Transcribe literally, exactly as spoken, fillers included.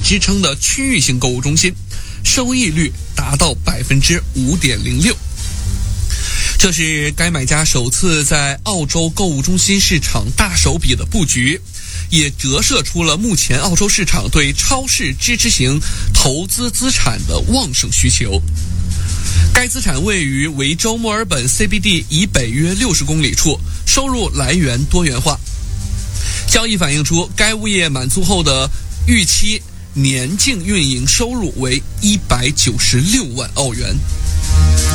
支撑的区域性购物中心，收益率达到 百分之五点零六。这是该买家首次在澳洲购物中心市场大手笔的布局，也折射出了目前澳洲市场对超市支持型投资资产的旺盛需求。该资产位于维州墨尔本 C B D 以北约六十公里处，收入来源多元化。交易反映出该物业满租后的预期年净运营收入为一百九十六万澳元。